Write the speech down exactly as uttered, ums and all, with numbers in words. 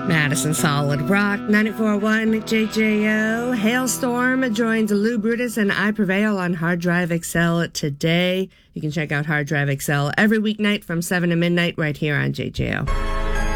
Madison Solid Rock, ninety-four point one J J O. Hailstorm joins Lou Brutus and I Prevail on Hard Drive X L today. You can check out Hard Drive X L every weeknight from seven to midnight right here on J J O.